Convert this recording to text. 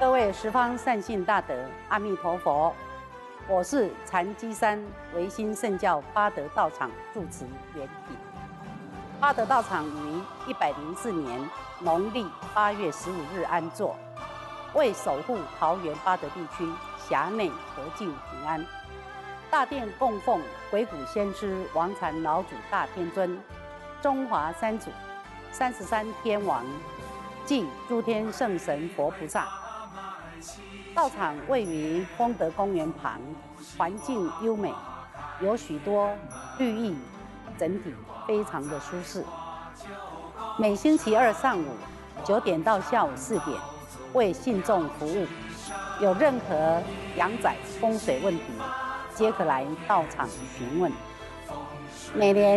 各位十方善信大德，阿弥陀佛！我是禅机山唯心圣教八德道场住持圆品。八德道场于104年农历8月15日安座，为守护桃园八德地区辖内和境平安。大殿供奉鬼谷先师王禅老祖大天尊、中华三祖、33天王暨诸天圣神佛菩萨。道场位于丰德公园旁，环境优美，有许多绿意，整体非常的舒适。每星期二上午9点到下午4点为信众服务，有任何阳宅风水问题，皆可来道场询问。每年